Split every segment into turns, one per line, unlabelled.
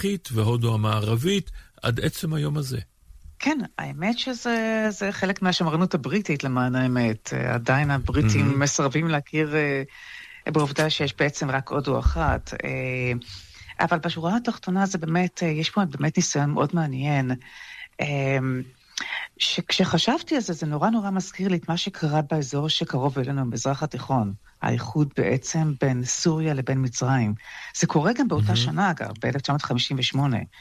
המזרחית והודו המערבית עד עצם היום הזה.
כן, האמת שזה חלק מהשמרנות הבריטית למען האמת. עדיין הבריטים מסרבים להכיר בעובדה שיש בעצם רק הודו אחת. אבל בשורה התחתונה זה באמת, יש פה באמת ניסיון מאוד מעניין. שכשחשבתי על זה, זה נורא מזכיר לי את מה שקרה באזור שקרוב אלינו, במזרח התיכון. האיחוד בעצם בין סוריה לבין מצרים. זה קורה גם באותה שנה, אגב, ב-1958.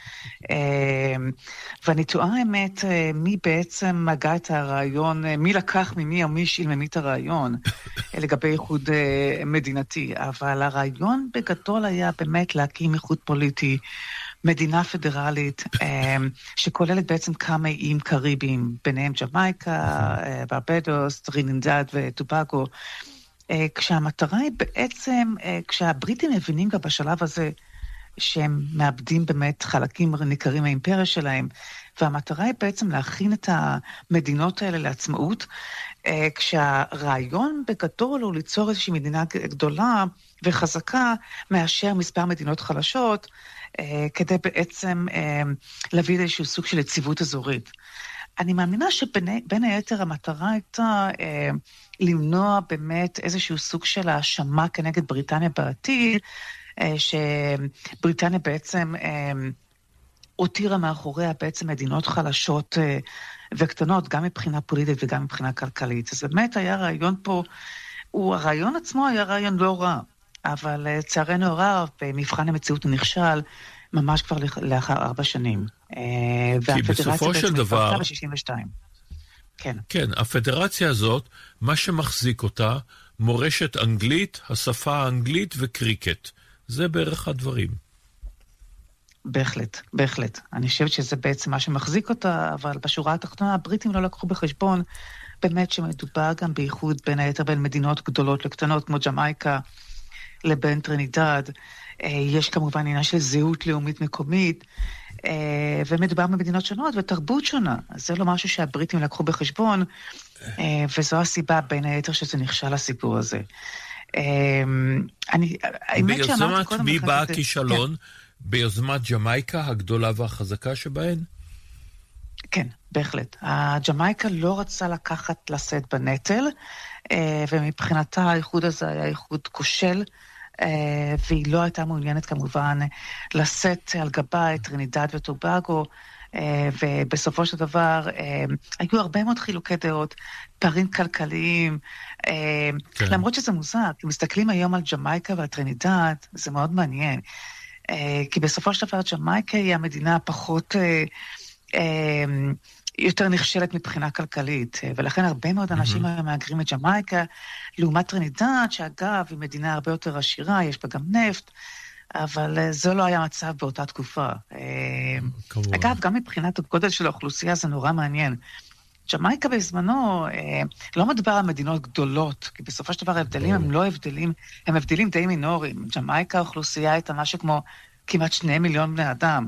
ואני תוהה האמת, מי בעצם מגע את הרעיון, מי לקח ממי או מי השאיל ממי את הרעיון, לגבי איחוד מדינתי. אבל הרעיון בגדול היה באמת להקים איחוד פוליטי, מדינה פדרלית, שכוללת בעצם כמה איים קריביים, ביניהם ג'מייקה, ברבדוס, טרינדד וטובגו, כשהמטרה היא בעצם, כשהבריטים מבינים גם בשלב הזה, שהם מאבדים באמת חלקים ניכרים מהאימפריה שלהם, והמטרה היא בעצם להכין את המדינות האלה לעצמאות, כשהרעיון בגדול הוא ליצור איזושהי מדינה גדולה וחזקה, מאשר מספר מדינות חלשות, כדי בעצם להביא איזשהו סוג של יציבות אזורית. אני מאמינה שבין היתר המטרה הייתה למנוע באמת איזשהו סוג של האשמה כנגד בריטניה בעתיד, שבריטניה בעצם הותירה מאחוריה בעצם מדינות חלשות וקטנות, גם מבחינה פוליטית וגם מבחינה כלכלית. אז באמת היה רעיון פה, הרעיון עצמו היה רעיון לא רע, אבל לצערנו הרב, במבחן המציאות הוא נכשל, ממש כבר לאחר 4 שנים.
כי בסופו של דבר...
כן.
כן, הפדרציה הזאת, מה שמחזיק אותה, מורשת אנגלית, השפה האנגלית וקריקט. זה בערך הדברים.
בהחלט. אני חושבת שזה בעצם מה שמחזיק אותה, אבל בשורה התחתונה הבריטים לא לקחו בחשבון, באמת שמדובר גם בייחוד בין היתר בין מדינות גדולות לקטנות, כמו ג'מייקה, לבין טרינידד. יש כמובן עניין של זהות לאומית מקומית, ומדובר במדינות שונות ותרבות שונה. אז זה לא משהו שהבריטים לקחו בחשבון, וזו הסיבה בין היתר שזה נכשל הסיפור הזה.
ביוזמת מי בא הכישלון? ביוזמת ג'מייקה הגדולה והחזקה שבהן?
כן, בהחלט. הג'מייקה לא רצה לשאת בנטל, ומבחינתה האיחוד הזה היה איחוד כושל, והיא לא הייתה מעוניינת כמובן לשאת על גבה את טרינידד וטובגו, ובסופו של דבר היו הרבה מאוד חילוקי דעות, פערים כלכליים, למרות שזה מוזר, כי מסתכלים היום על ג'מייקה ועל טרינידד, זה מאוד מעניין, כי בסופו של דבר ג'מייקה היא המדינה הפחות יותר נכשלת מבחינה כלכלית, ולכן הרבה מאוד אנשים מהגרים את ג'מייקה, לעומת טרינידד, שאגב היא מדינה הרבה יותר עשירה, יש בה גם נפט, אבל זה לא היה מצב באותה תקופה. אגב, גם מבחינת הגודל של האוכלוסייה זה נורא מעניין. ג'מייקה בזמנו, לא מדבר על מדינות גדולות, כי בסופו של דבר ההבדלים הם לא הבדלים, הם הבדלים די מינוריים. ג'מייקה האוכלוסייה הייתה משהו כמו כמעט 2 מיליון בני אדם.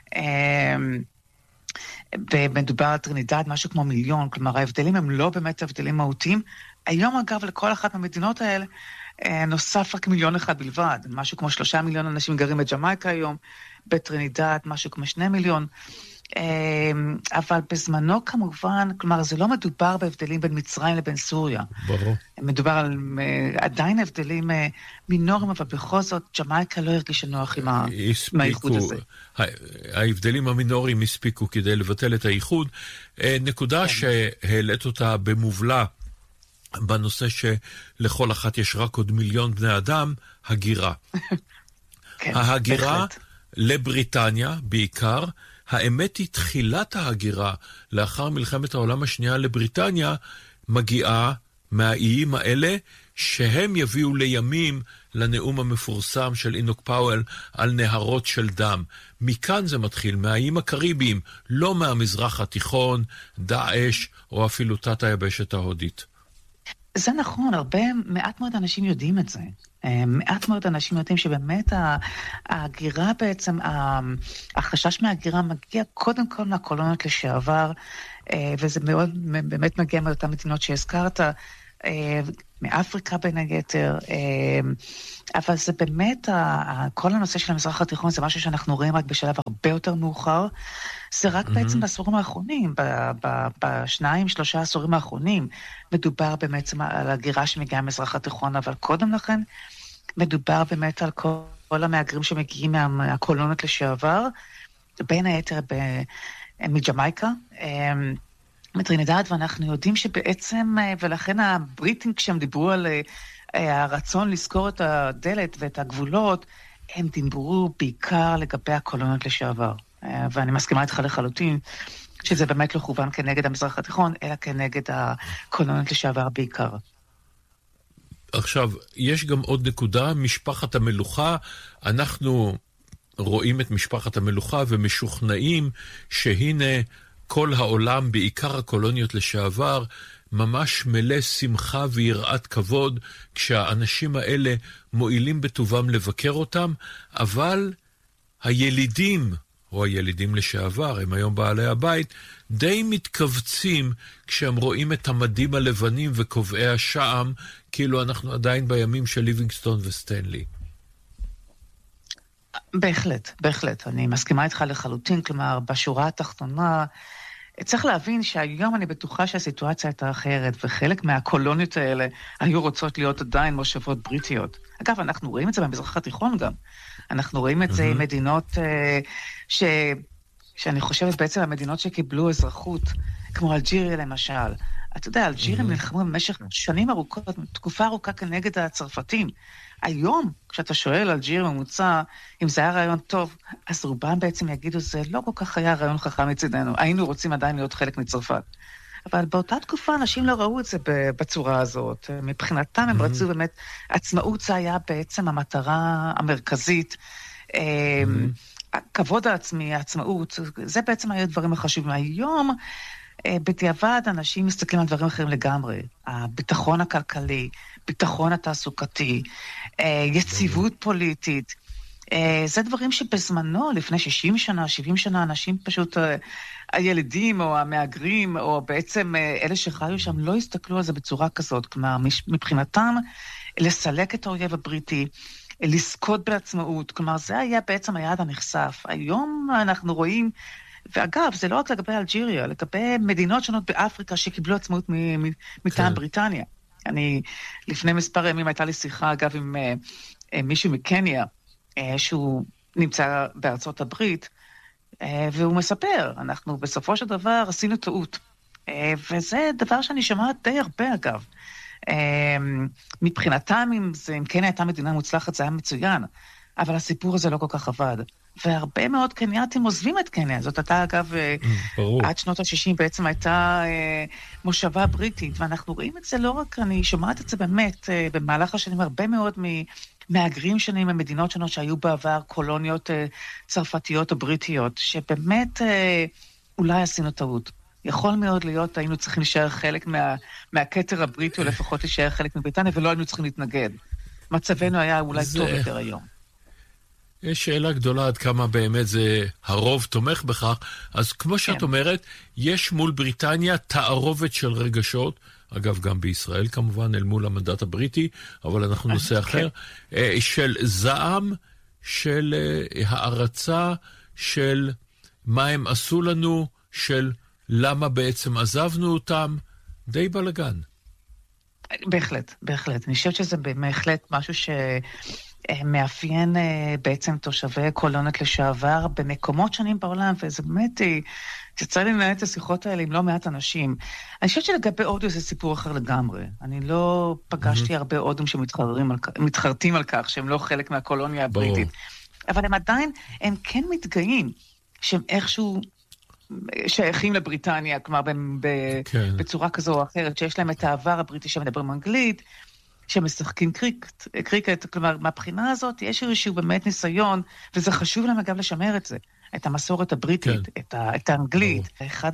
ומדובר על טרינידד משהו כמו 1 מיליון, כלומר ההבדלים הם לא באמת הבדלים מהותיים. היום אגב לכל אחת מהמדינות האלה נוסף רק 1 מיליון בלבד, משהו כמו 3 מיליון אנשים גרים בג'מייקה היום, בטרינידד משהו כמו 2 מיליון, אבל בזמנו כמובן, כלומר זה לא מדובר בהבדלים בין מצרים לבין סוריה.
ברור.
מדובר על עדיין הבדלים מינוריים, אבל בכל זאת ג'מייקה לא הרגישה נוח עם האיחוד הזה.
ההבדלים המינוריים הספיקו כדי לבטל את האיחוד. נקודה שהעלית אותה במובלע, בנושא שלכל אחת יש רק עוד 1 מיליון בני אדם, הגירה. ההגירה לבריטניה בעיקר, האמת היא תחילת ההגירה לאחר מלחמת העולם השנייה לבריטניה, מגיעה מהאיים האלה שהם יביאו לימים לנאום המפורסם של אינוק פאוול על נהרות של דם. מכאן זה מתחיל, מהאיים הקריביים, לא מהמזרח התיכון, דאעש או אפילו תת היבשת ההודית.
זה נכון, מעט מאוד אנשים יודעים את זה. מעט מאוד אנשים יודעים שבאמת ההגירה בעצם, החשש מההגירה מגיע קודם כל מהקולוניות לשעבר, וזה מאוד באמת מגיע מאותן מדינות שהזכרת, מאפריקה בין היתר, אבל זה באמת, כל הנושא של המזרח התיכון זה משהו שאנחנו רואים רק בשלב הרבה יותר מאוחר, זה רק בעצם בעשורים האחרונים, בשניים, 3 עשורים האחרונים, מדובר באמת על הגירה שמגיעה מהמזרח התיכון, אבל קודם לכן מדובר באמת על כל המהגרים שמגיעים מהקולוניות לשעבר, בין היתר מג'מייקה, מטרינדד, ואנחנו יודעים שבעצם, ולכן הבריטים כשהם דיברו על הרצון לזכור את הדלת ואת הגבולות, הם דיברו בעיקר לגבי הקולוניות לשעבר. ואני מסכימה איתך לחלוטין, שזה באמת לא כוון כנגד המזרח התיכון, אלא כנגד הקולוניות לשעבר בעיקר.
עכשיו, יש גם עוד נקודה, משפחת המלוכה, אנחנו רואים את משפחת המלוכה ומשוכנעים שהנה כל העולם, בעיקר הקולוניות לשעבר, ממש מלא שמחה ויראת כבוד, כשהאנשים האלה מועילים בטובם לבקר אותם, אבל הילידים, או הילידים לשעבר, הם היום בעלי הבית, די מתכווצים כשהם רואים את המדים הלבנים וקובעי השעם, כאילו אנחנו עדיין בימים של ליבינגסטון וסטנלי.
בהחלט, בהחלט. אני מסכימה איתך לחלוטין, כלומר, בשורה התחתונה, צריך להבין שהיום אני בטוחה שהסיטואציה הייתה אחרת, וחלק מהקולוניות האלה היו רוצות להיות עדיין מושבות בריטיות. אגב, אנחנו רואים את זה במזרח התיכון גם. אנחנו רואים את זה עם מדינות שאני חושבת בעצם המדינות שקיבלו אזרחות, כמו אלג'יריה למשל. אתה יודע, אלג'ירים נלחמו במשך שנים ארוכות, תקופה ארוכה כנגד הצרפתים. היום, כשאתה שואל אלג'יר ממוצע, אם זה היה רעיון טוב, אז רובם בעצם יגידו, זה לא כל כך היה רעיון חכם מצדנו, היינו רוצים עדיין להיות חלק מצרפת. אבל באותה תקופה אנשים לא ראו את זה בצורה הזאת. מבחינתם הם רצו באמת, עצמאות זה היה בעצם המטרה המרכזית, הכבוד העצמי, העצמאות, זה בעצם היו דברים החשובים. היום, בדיעבד, אנשים מסתכלים על דברים אחרים לגמרי. הביטחון הכלכלי, ביטחון התעסוקתי, יציבות פוליטית. זה דברים שבזמנו, לפני 60 שנה, 70 שנה, אנשים פשוט, הילדים או המהגרים, או בעצם אלה שחיו שם, לא הסתכלו על זה בצורה כזאת. כלומר, מבחינתם, לסלק את האויב הבריטי, לזכות בעצמאות. כלומר, זה היה בעצם היעד הנחשף. היום אנחנו רואים, ואגב, זה לא רק לגבי אלג'יריה, לגבי מדינות שונות באפריקה שקיבלו עצמאות מטעם בריטניה. לפני מספר ימים הייתה לי שיחה, אגב, עם מישהו מקניה, שהוא נמצא בארצות הברית, והוא מספר, אנחנו בסופו של דבר עשינו טעות. וזה דבר שאני שומעת די הרבה, אגב. מבחינתם, אם כן הייתה מדינה מוצלחת, זה היה מצוין, אבל הסיפור הזה לא כל כך עבד. והרבה מאוד קנייתים עוזבים את קניה. זאת הייתה, אגב, עד שנות ה-60 בעצם הייתה מושבה בריטית, ואנחנו רואים את זה לא רק, אני שומעת את זה באמת, במהלך השנים הרבה מאוד מהגרים שונים ממדינות שונות שהיו בעבר קולוניות צרפתיות או בריטיות, שבאמת אולי עשינו טעות. יכול מאוד להיות, היינו צריכים להישאר חלק מהכתר הבריטי, או לפחות להישאר חלק מבריטניה, ולא היינו צריכים להתנגד. מצבנו היה אולי טוב יותר היום.
יש שאלה גדולה עד כמה באמת זה הרוב תומך בכך, אז כמו שאת אומרת, יש מול בריטניה תערובת של רגשות, אגב גם בישראל כמובן, אל מול המנדט הבריטי, אבל אנחנו נושא אחר, של זעם, של הערצה, של מה הם עשו לנו, של למה בעצם עזבנו אותם, די בלגן.
בהחלט, בהחלט. אני חושבת שזה בהחלט משהו מאפיין בעצם תושבי קולוניות לשעבר במקומות שונים בעולם, וזה באמת, תצא לי לנהל את השיחות האלה עם לא מעט אנשים. אני חושבת שלגבי הודו זה סיפור אחר לגמרי. אני לא פגשתי הרבה הודים שמתחרטים על כך, שהם לא חלק מהקולוניה הבריטית. אבל הם עדיין, הם כן מתגאים, שהם איכשהו שייכים לבריטניה, כלומר בצורה כזו או אחרת, שיש להם את העבר הבריטי שמדברים אנגלית, שמשחקים קריקט, כלומר, מהבחינה הזאת יש איזשהו באמת ניסיון, וזה חשוב להם אגב לשמר את זה, את המסורת הבריטית, את האנגלית. אחד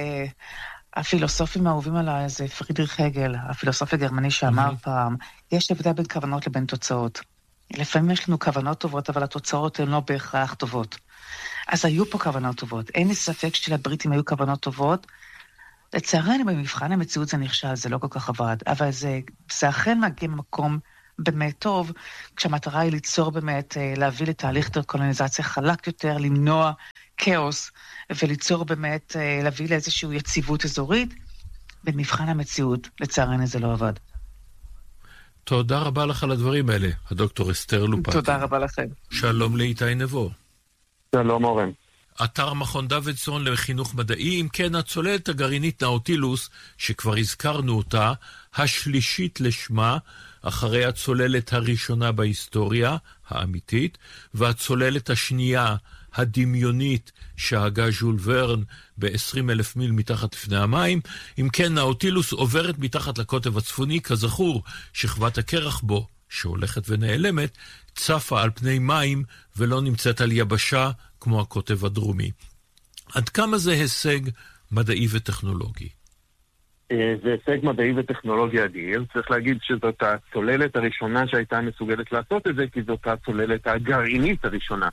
הפילוסופים האהובים עליי זה פרידריך הגל, הפילוסוף הגרמני שאמר פעם, יש הבדל בין כוונות לבין תוצאות. לפעמים יש לנו כוונות טובות, אבל התוצאות הן לא בהכרח טובות. אז היו פה כוונות טובות. אין לי ספק שלבריטים היו כוונות טובות, לצערנו, במבחן המציאות זה נכשל, זה לא כל כך עבד, אבל זה אכן מגיע ממקום באמת טוב, כשהמטרה היא ליצור באמת, להביא לתהליך דקולוניזציה חלק יותר, למנוע כאוס, וליצור באמת, להביא לאיזושהי יציבות אזורית. במבחן המציאות, לצערנו זה לא עבד.
תודה רבה לך על הדברים האלה, הדוקטור אסתר לופטי.
תודה רבה לכם.
שלום לאיתי נבו.
שלום אורן.
אתר מכון דוידסון לחינוך מדעי, אם כן הצוללת הגרעינית נאוטילוס, שכבר הזכרנו אותה, השלישית לשמה, אחרי הצוללת הראשונה בהיסטוריה, האמיתית, והצוללת השנייה, הדמיונית, שהגה ז'ול ורן ב-20,000 מיל מתחת לפני המים. אם כן, נאוטילוס עוברת מתחת לקוטב הצפוני, כזכור, שכבת הקרח בו, שהולכת ונעלמת, צפה על פני מים ולא נמצאת על יבשה כמו הקוטב הדרומי. עד כמה זה הישג מדעי וטכנולוגי?
זה הישג מדעי וטכנולוגי אדיר. צריך להגיד שזאת הצוללת הראשונה שהייתה מסוגלת לעשות את זה, כי זאת הצוללת הגרעינית הראשונה.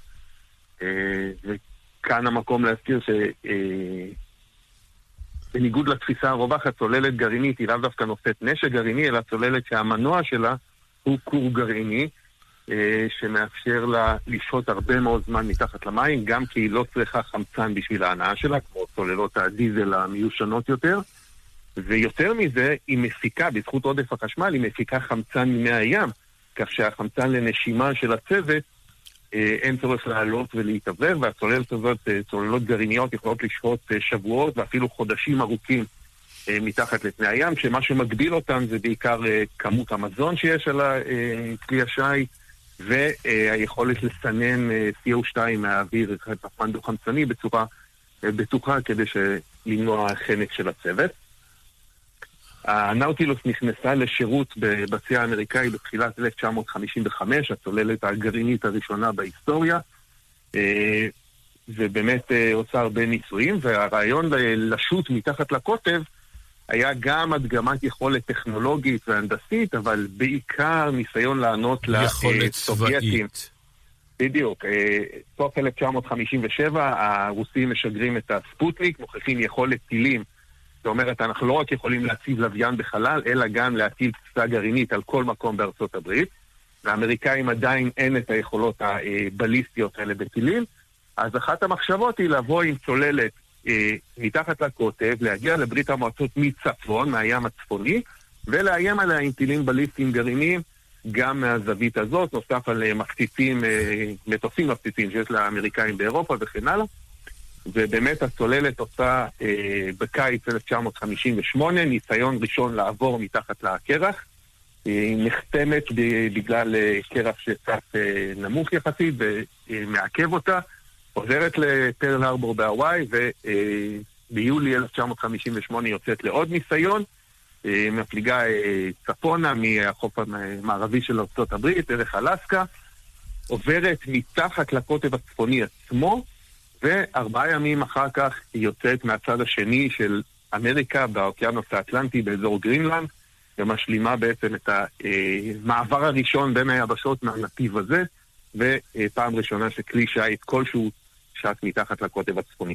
וכאן המקום להזכיר שבניגוד לתפיסה הרווחת, צוללת גרעינית היא לאו דווקא נושאת נשק גרעיני, אלא צוללת שהמנוע שלה הוא כור גרעיני, שמאפשר לה לשהות הרבה מאוד זמן מתחת למים, גם כי היא לא צריכה חמצן בשביל ההנאה שלה, כמו צוללות הדיזל המיושנות יותר, ויותר מזה, היא מפיקה, בזכות עודף החשמל, היא מפיקה חמצן ממי הים, כך שהחמצן לנשימה של הצוות, אין צורך לעלות ולהתעבר, והצוללת הזאת, צוללות גרעיניות, יכולות לשהות שבועות ואפילו חודשים ארוכים מתחת לפני הים, שמה שמגביל אותם זה בעיקר כמות המזון שיש על כלי השיט, והיכולת לסנן CO2 מהאוויר, פחמן דו-חמצני, בצורה בטוחה כדי למנוע חנק של הצוות. הנאוטילוס נכנסה לשירות בצי האמריקאי בתחילת 1955, הצוללת הגרעינית הראשונה בהיסטוריה, ובאמת עושה הרבה ניסויים, והרעיון לשוט מתחת לקוטב היה גם הדגמת יכולת טכנולוגית והנדסית, אבל בעיקר ניסיון לענות לסובייטים. בדיוק. סוף 1957 הרוסים משגרים את הספוטניק, מוכיחים יכולת טילים. זאת אומרת, אנחנו לא רק יכולים להציב לוויין בחלל, אלא גם להטיל פצצה גרעינית על כל מקום בארצות הברית. לאמריקאים עדיין אין את היכולות הבליסטיות האלה בטילים. אז אחת המחשבות היא לבוא עם צוללת מתחת לקוטב, להגיע לברית המועצות מצפון, מהים הצפוני, ולאיים עליה עם טילים בליסטיים גרעיניים, גם מהזווית הזאת, נוסף על מפציצים, מטוסים מפציצים שיש לאמריקאים באירופה וכן הלאה. ובאמת הצוללת עושה בקיץ 1958, ניסיון ראשון לעבור מתחת לקרח, היא נחתמת בגלל קרח שקצת נמוך יחסית ומעכב אותה, חוזרת לפרל הרבור בהוואי, וביולי 1958 יוצאת לעוד ניסיון, מפליגה צפונה מהחוף המערבי של ארצות הברית, דרך אלסקה, עוברת מתחת לקוטב הצפוני עצמו, ו4 ימים אחר כך היא יוצאת מהצד השני של אמריקה, באוקיינוס האטלנטי, באזור גרינלנד, ומשלימה בעצם את המעבר הראשון בין היבשות מהנתיב הזה, ופעם ראשונה שכלי שיט כלשהו שט מתחת לקוטב הצפוני.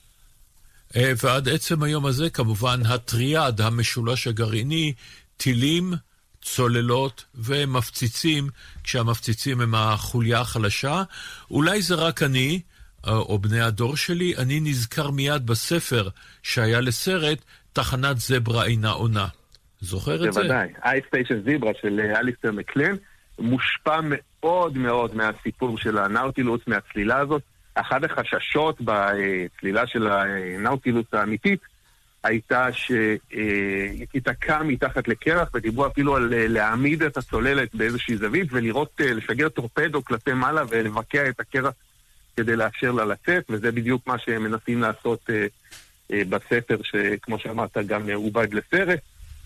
ועד עצם היום הזה, כמובן, הטריאד, המשולש הגרעיני, טילים, צוללות ומפציצים, כשהמפציצים הם החוליה החלשה. אולי זה רק אני, או בני הדור שלי, אני נזכר מיד בספר שהיה לסרט, תחנת זברה אינה עונה. זוכר את זה?
בוודאי. סטיישן זברה של אליסטר מקלן, מושפע מאוד מאוד מהסיפור של הנאוטילוס, מהצלילה הזאת. אחד החששות בצלילה של הנאוטילוס האמיתית, הייתה שהיא תתקע מתחת לקרח, ודיברו אפילו על להעמיד את הצוללת באיזושהי זווית, ולראות, לשגר טורפדו כלפי מעלה ולבקע את הקרח כדי לאפשר לה לצאת, וזה בדיוק מה שהם מנסים לעשות בספר, שכמו שאמרת גם עובד לסרט.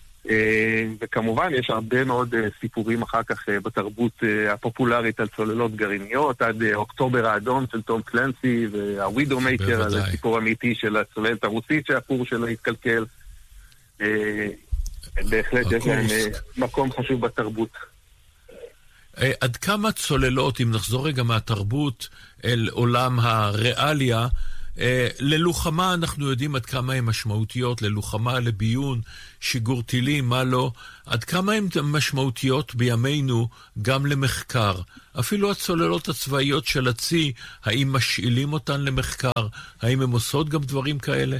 וכמובן יש הרבה מאוד סיפורים אחר כך בתרבות הפופולרית על צוללות גרעיניות, עד אוקטובר האדום של תום קלנסי והווידו מייקר, על הסיפור אמיתי של הצוללת הרוסית שהפור שלה התקלקל. בהחלט יש להם מקום חשוב בתרבות.
עד כמה צוללות, אם נחזור רגע מהתרבות אל עולם הריאליה, ללוחמה אנחנו יודעים עד כמה הן משמעותיות, ללוחמה, לביון, שיגור טילים, מה לא, עד כמה הן משמעותיות בימינו גם למחקר. אפילו הצוללות הצבאיות של הצי, האם משאילים אותן למחקר? האם הן עושות גם דברים כאלה?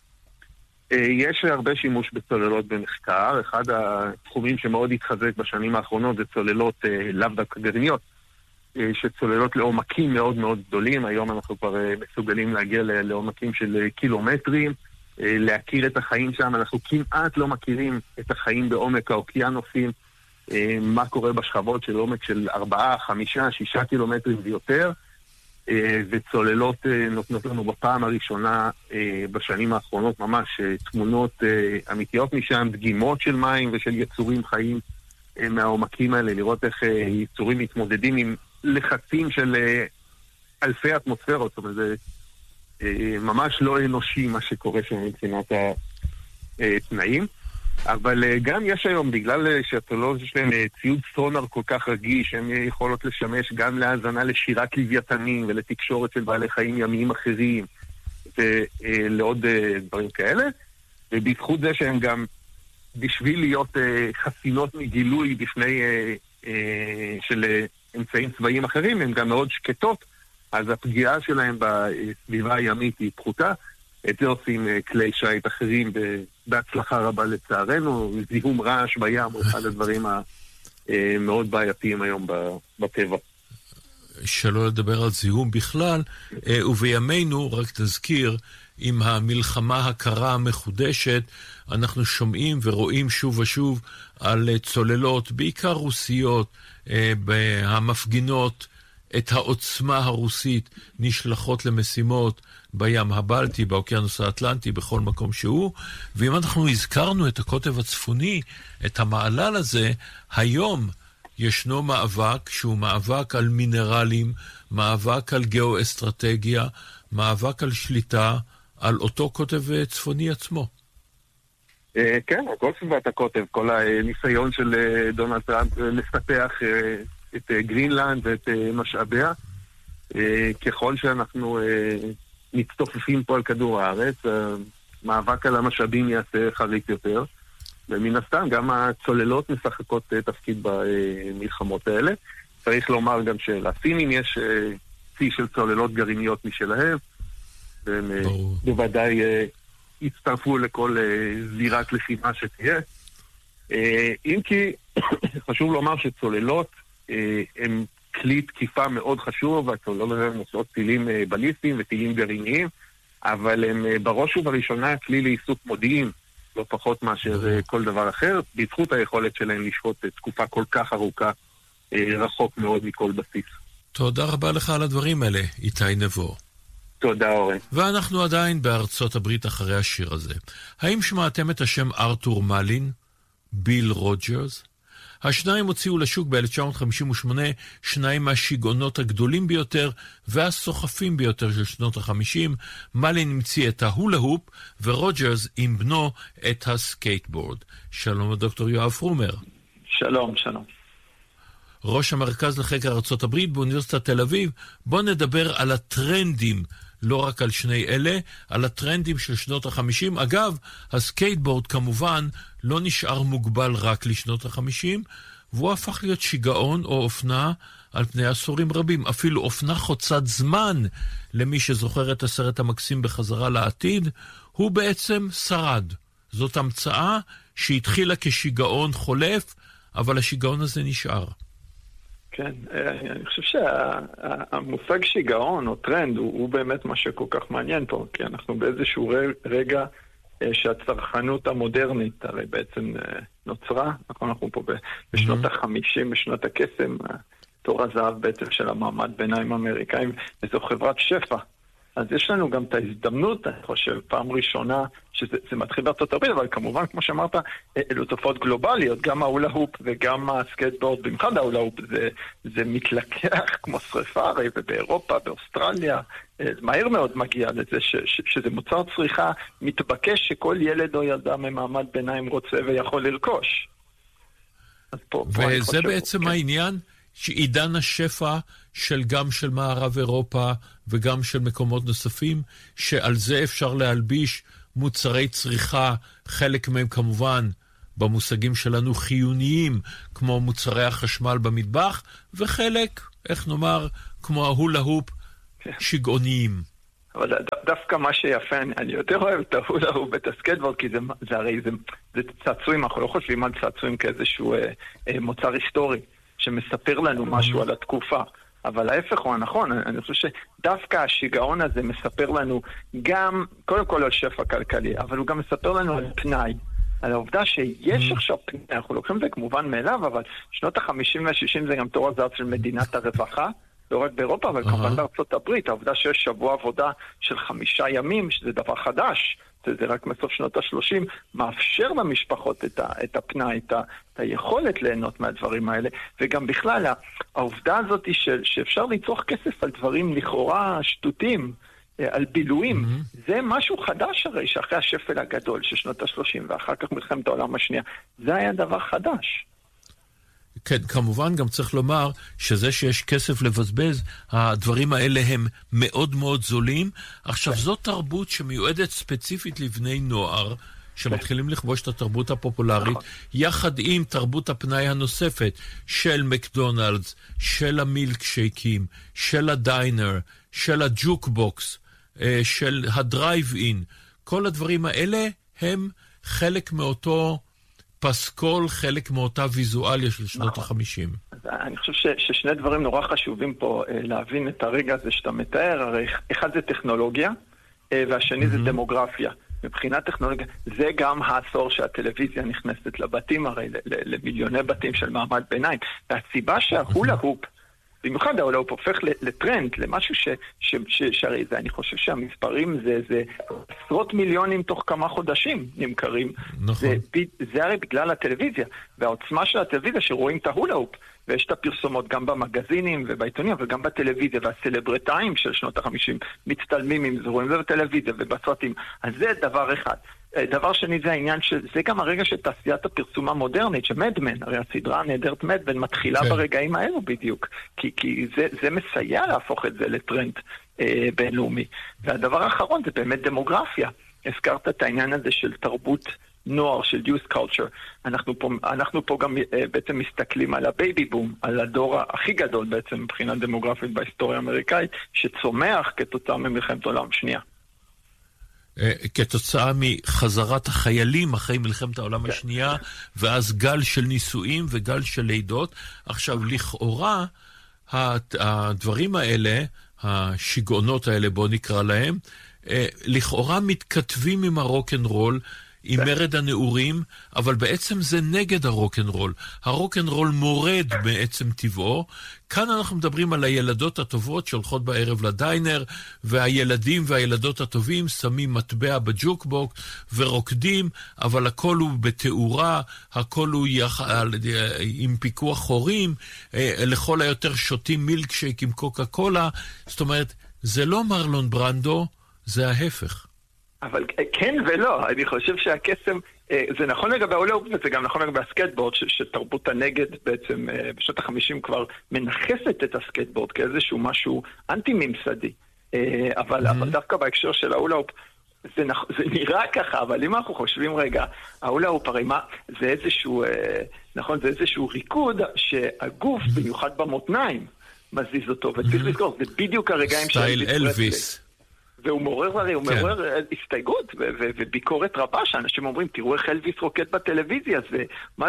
יש הרבה שימוש בצוללות במחקר. אחד התחומים שמאוד התחזק בשנים האחרונות זה צוללות לאו דווקא גרעיניות, שצוללות לעומקים מאוד מאוד גדולים. היום אנחנו כבר מסוגלים להגיע לעומקים של קילומטרים, להכיר את החיים שם. אנחנו כמעט לא מכירים את החיים בעומק האוקיינוסים, מה קורה בשכבות של עומק של 4, 5, 6 קילומטרים ויותר, וצוללות נותנות לנו בפעם הראשונה בשנים האחרונות ממש תמונות אמיתיות משם, דגימות של מים ושל יצורים חיים מהעומקים האלה, לראות איך יצורים מתמודדים עם לחצים של אלפי אטמוספירות. זאת אומרת, זה ממש לא אנושי מה שקורה שם מבחינת התנאים. אבל גם יש היום, בגלל שהצוללות יש להם ציוד סונר כל כך רגיש, הן יכולות לשמש גם להאזנה לשירת לוויתנים ולתקשורת של בעלי חיים ימיים אחרים ולעוד דברים כאלה. ובזכות זה שהן גם, בשביל להיות חסינות מגילוי בפני של אמצעים צבאיים אחרים, הן גם מאוד שקטות, אז הפגיעה שלהם בסביבה הימית היא פחותה. את זה עושים כלי שייט אחרים בהצלחה רבה לצערנו. זיהום רעש בים הוא אחד הדברים המאוד בעייתיים היום בטבע.
שלא לדבר על זיהום בכלל, ובימינו, רק תזכיר, עם המלחמה הקרה המחודשת, אנחנו שומעים ורואים שוב ושוב על צוללות, בעיקר רוסיות, המפגינות את העוצמה הרוסית, נשלחות למשימות בים הבלטי, באוקיינוס האטלנטי, בכל מקום שהוא. ואם אנחנו הזכרנו את הקוטב הצפוני, את המעלל הזה, היום ישנו מאבק שהוא מאבק על מינרלים, מאבק על גיאו-אסטרטגיה, מאבק על שליטה, על אותו קוטב צפוני עצמו.
כן, כל סביבת הקוטב, כל הניסיון של דונלד טראמפ לפתח את גרינלנד ואת משאביה. ככל שאנחנו מצטופפים פה על כדור הארץ, המאבק על המשאבים יעשה חריף יותר, ומן הסתם גם הצוללות משחקות תפקיד במלחמות האלה. צריך לומר גם שלסינים יש צי של צוללות גרעיניות משלהם, והם בוודאי יצטרפו לכל זירת לחימה שתהיה. אם כי חשוב לומר שצוללות הם כלי תקיפה מאוד חשוב, והצוללות האלה נושאות טילים בליסטיים וטילים גרעיניים, אבל הם בראש ובראשונה כלי לעיסוק מודיעין, לא פחות מאשר כל דבר אחר, בזכות היכולת שלהם לשהות תקופה כל כך ארוכה רחוק מאוד מכל בסיס.
תודה רבה לך על הדברים האלה, איתי נבו.
תודה אורן.
ואנחנו עדיין בארצות הברית אחרי השיר הזה. האם שמעתם את השם ארתור מלין? ביל רוג'רס? השניים הוציאו לשוק ב-1958 שניים מהשיגעונות הגדולים ביותר והסוחפים ביותר של שנות ה-50. מלין המציא את ההולה-הופ ורוג'רס עם בנו את הסקייטבורד. שלום לדוקטור יואב פרומר.
שלום, שלום.
ראש המרכז לחקר ארצות הברית באוניברסיטת תל אביב. בוא נדבר על הטרנדים, לא רק על שני אלה, על הטרנדים של שנות ה-50. אגב, הסקייטבורד כמובן לא נשאר מוגבל רק לשנות ה-50, והוא הפך להיות שיגעון או אופנה על פני עשורים רבים. אפילו אופנה חוצת זמן, למי שזוכר את הסרט המקסים בחזרה לעתיד, הוא בעצם שרד. זאת המצאה שהתחילה כשיגעון חולף, אבל השיגעון הזה נשאר.
כן, אני חושב שהמושג שיגעון או טרנד הוא באמת מה שכל כך מעניין פה, כי אנחנו באיזשהו רגע שהצרכנות המודרנית הרי בעצם נוצרה, אנחנו פה בשנות ה-50, בשנות הקסם, תור הזהב בעצם של המעמד ביניים האמריקאים, וזו חברת שפע. אז יש לנו גם את ההזדמנות, אני חושב, פעם ראשונה, שזה מתחיל בארצות הברית, אבל כמובן, כמו שאמרת, אלו תופעות גלובליות, גם ההולה-הופ וגם הסקייטבורד, במיוחד ההולה-הופ, זה מתלקח כמו שריפה, הרי, ובאירופה, באוסטרליה, מהר מאוד מגיע לזה, שזה מוצר צריכה מתבקש שכל ילד או ילדה ממעמד ביניים רוצה ויכול לרכוש.
וזה בעצם העניין, עידן השפע גם של מערב אירופה וגם של מקומות נוספים, שעל זה אפשר להלביש מוצרי צריכה, חלק מהם כמובן במושגים שלנו חיוניים, כמו מוצרי החשמל במטבח, וחלק, איך נאמר, כמו ההולה-הופ, שגעוניים.
אבל דווקא מה שיפה, אני יותר אוהב את ההולה-הופ ואת הסקייטבורד, כי זה הרי זה צעצועים, אנחנו לא חושבים על צעצועים כאיזשהו מוצר היסטורי, שמספר לנו משהו על התקופה. אבל ההפך הוא הנכון, אני חושב שדווקא השיגעון הזה מספר לנו גם, קודם כל על שפע כלכלי, אבל הוא גם מספר לנו על פנאי, על העובדה שיש עכשיו פנאי, אנחנו לוקחים את זה כמובן מאליו, אבל שנות ה-50 וה-60 זה גם תור הזהב של מדינת הרווחה, לא רק באירופה, אבל כמובן בארצות הברית, העובדה שיש שבוע עבודה של 5 ימים, שזה דבר חדש, זה רק מסוף שנות ה-30, מאפשר למשפחות את הפנאי, את היכולת ליהנות מהדברים האלה, וגם בכלל, העובדה הזאת שאפשר לצרוך כסף על דברים לכאורה שטותיים, על בילויים, זה משהו חדש הרי, שאחרי השפל הגדול של שנות ה-30, ואחר כך מלחמת העולם השנייה, זה היה דבר חדש.
כן, כמובן גם צריך לומר שזה שיש כסף לבזבז, הדברים האלה הם מאוד מאוד זולים. עכשיו, זו תרבות שמיועדת ספציפית לבני נוער, שמתחילים לכבוש את התרבות הפופולרית, יחד עם תרבות הפנאי הנוספת של מקדונלדס, של המילקשייקים, של הדיינר, של הג'וקבוקס, של הדרייב-אין. כל הדברים האלה הם חלק מאותו פסקול, חלק מאותה ויזואליה של שנות ה-50.
אני חושב ששני דברים נורא חשובים פה להבין את הרגע הזה שאתה מתאר. הרי אחד זה טכנולוגיה, והשני זה דמוגרפיה. מבחינת טכנולוגיה, זה גם העשור שהטלוויזיה נכנסת לבתים, הרי למיליוני בתים של מעמד ביניים. והסיבה שההולה-הופ, במיוחד ההולה-הופ הופך לטרנד, למשהו שהרי זה, אני חושב שהמספרים זה עשרות מיליונים תוך כמה חודשים נמכרים.
נכון.
זה הרי בגלל הטלוויזיה, והעוצמה של הטלוויזיה שרואים את ההולה-הופ, ויש את הפרסומות גם במגזינים ובעיתונים, אבל גם בטלוויזיה, והסלברטאים של שנות ה-50 מצטלמים עם זה, רואים זה בטלוויזיה ובסרטים. אז זה דבר אחד. דבר שני זה העניין שזה גם הרגע של תעשיית הפרסום המודרנית, שמדמן, הרי הסדרה הנהדרת מדמן מתחילה ברגעים האלו בדיוק, כי זה מסייע להפוך את זה לטרנד בינלאומי. והדבר האחרון זה באמת דמוגרפיה. הזכרת את העניין הזה של תרבות נוער, של youth culture. אנחנו פה גם בעצם מסתכלים על הבייבי בום, על הדור הכי גדול בעצם מבחינה דמוגרפית בהיסטוריה האמריקאית, שצומח כתוצאה ממלחמת העולם השנייה.
כתוצאה מחזרת החיילים אחרי מלחמת העולם השנייה, ואז גל של נישואים וגל של לידות. עכשיו, לכאורה, הדברים האלה, השיגעונות האלה, בוא נקרא להם, לכאורה מתכתבים עם הרוק'נ'רול, עם מרד הנעורים, אבל בעצם זה נגד הרוק'נ'רול. הרוק'נ'רול מורד בעצם טבעו. כאן אנחנו מדברים על הילדות הטובות שהולכות בערב לדיינר, והילדים והילדות הטובים שמים מטבע בג'וקבוק ורוקדים, אבל הכל הוא בתאורה, הכל הוא עם פיקוח הורים, לכל היותר שותים מילקשייק עם קוקה קולה. זאת אומרת, זה לא מרלון ברנדו, זה ההפך.
אבל כן ולא, אני חושב שהקסם, זה נכון לגבי ההולה-הופ, וזה גם נכון לגבי הסקייטבורד, שתרבות הנגד בעצם בשנות ה-50 כבר מנחסת את הסקייטבורד כאיזשהו משהו אנטי-ממסדי. אבל דווקא בהקשר של ההולה-הופ, זה נראה ככה, אבל אם אנחנו חושבים רגע, ההולה-הופ הרי מה, זה איזשהו, נכון, זה איזשהו ריקוד שהגוף, במיוחד במותניים, מזיז אותו, וצריך לזכור, זה בדיוק הרגעים
סטייל אלוויס.
והוא מעורר הסתייגות וביקורת רבה, שאנשים אומרים, תראו איך אלוויס רוקד בטלוויזיה, מה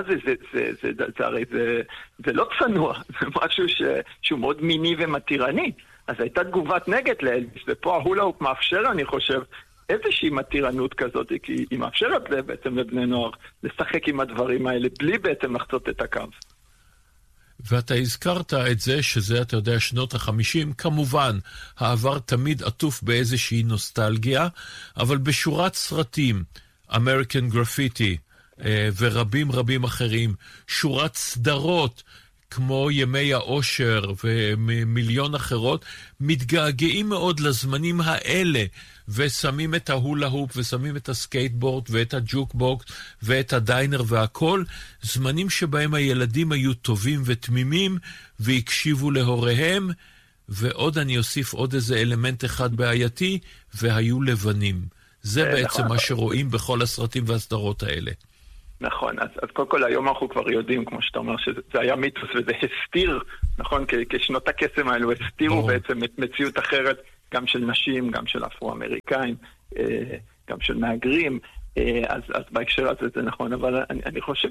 זה לא צנוע, זה משהו שהוא מאוד מיני ומתירני. אז הייתה תגובת נגד לאלוויס, ופה ההולה-הופ מאפשר, אני חושב, איזושהי מתירנות כזאת, כי היא מאפשרת בעצם לבני נוער לשחק עם הדברים האלה, בלי בעצם לחצות את הקו.
ואתה הזכרת את זה שזה, אתה יודע, שנות ה-50, כמובן, העבר תמיד עטוף באיזושהי נוסטלגיה, אבל בשורת סרטים, American Graffiti ורבים רבים אחרים, שורת סדרות, כמו ימי האושר ומיליון אחרות, מתגעגעים מאוד לזמנים האלה, ושמים את ההולה הופ, ושמים את הסקייטבורד, ואת הג'וקבוקס, ואת הדיינר והכל, זמנים שבהם הילדים היו טובים ותמימים, והקשיבו להוריהם, ועוד אני אוסיף עוד איזה אלמנט אחד בעייתי, והיו לבנים. זה בעצם מה שרואים בכל הסרטים והסדרות האלה.
נכון, אז קודם כל היום אנחנו כבר יודעים, כמו שאתה אומר, שזה היה מיתוס וזה הסתיר, נכון? כשנות הקסם האלו הסתירו בעצם את מציאות אחרת, גם של נשים, גם של אפרו-אמריקאים, גם של מהגרים, אז בהקשר הזה זה נכון, אבל אני חושב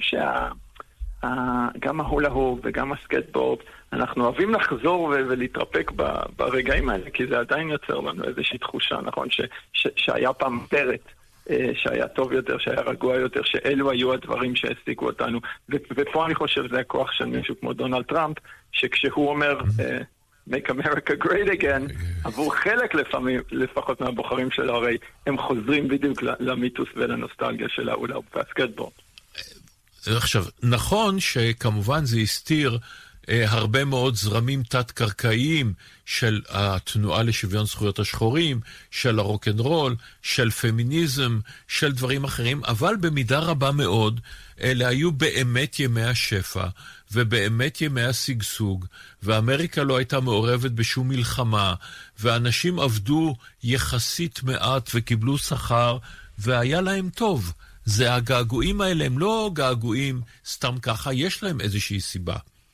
גם ההולה הופ וגם הסקייטבורד, אנחנו אוהבים לחזור ולהתרפק ברגעים האלה, כי זה עדיין יוצר לנו איזושהי תחושה, נכון? שהיה פעם פרט. שהיה טוב יותר, שהיה רגוע יותר, שאלו היו הדברים שהעסיקו אותנו. ופה אני חושב זה הכוח של מישהו כמו דונלד טראמפ, שכשהוא אומר Make America Great Again, עבור חלק לפחות מהבוחרים שלו, הרי הם חוזרים בדיוק למיתוס ולנוסטלגיה של ההולה הופ והסקייטבורד.
עכשיו, נכון שכמובן זה הסתיר הרבה מאוד זרמים תת-קרקעיים של התנועה לשוויון זכויות השחורים, של הרוק'נ'רול, של פמיניזם, של דברים אחרים, אבל במידה רבה מאוד אלה היו באמת ימי השפע, ובאמת ימי השגשוג, ואמריקה לא הייתה מעורבת בשום מלחמה, ואנשים עבדו יחסית מעט וקיבלו שכר, והיה להם טוב. זה הגעגועים האלה, הם לא געגועים סתם ככה, יש להם איזושהי סיבה.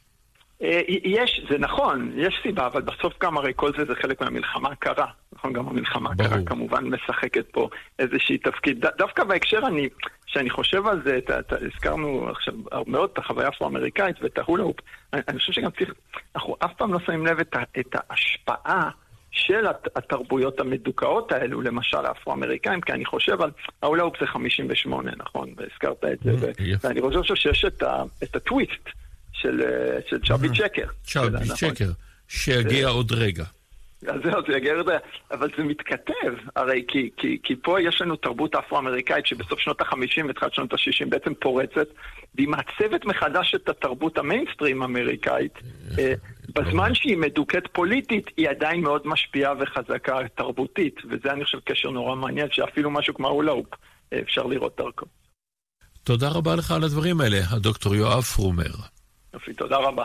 יש, זה נכון, יש סיבה, אבל בסוף גם הרי כל זה חלק מהמלחמה הקרה. נכון, גם המלחמה הקרה כמובן משחקת פה איזושהי תפקיד. דווקא בהקשר שאני חושב על זה, הזכרנו עכשיו מאוד את החוויה האפרו-אמריקאית ואת ההולה הופ, אני חושב שגם צריך, אנחנו אף פעם לא שמים לב את ההשפעה של התרבויות המדוכאות האלו, למשל האפרו-אמריקאים, כי אני חושב על ההולה הופ זה 58, נכון? והזכרת את זה, ואני חושב שיש את הטוויסט, של צ'אבי צ'קר.
צ'אבי צ'קר, שיגיע עוד רגע.
אז זהו, זה יגיע עוד רגע. אבל זה מתכתב, הרי כי פה יש לנו תרבות אפרו-אמריקאית שבסוף שנות ה-50 ותחילת שנות ה-60 בעצם פורצת, והיא מעצבת מחדש את התרבות המיינסטרים האמריקאית. בזמן שהיא מדוכאת פוליטית, היא עדיין מאוד משפיעה וחזקה תרבותית, וזה אני חושב קשר נורא מעניין, שאפילו משהו כמו ההולה הופ אפשר לראות דרכו.
תודה רבה לך על הדברים האלה, הדוקטור יואב פרומר.
יופי, תודה רבה.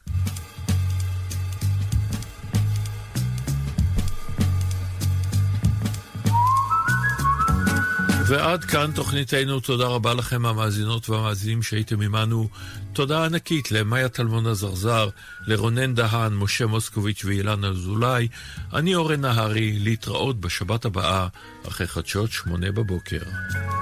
ועד כאן תוכניתנו, תודה רבה לכם המאזינות והמאזינים שהייתם עמנו. תודה ענקית למאיה טלמון הזרזר, לרונן דהן, משה מוסקוביץ' ואילן אזולאי. אני אורן נהרי, להתראות בשבת הבאה אחרי חדשות 8 בבוקר.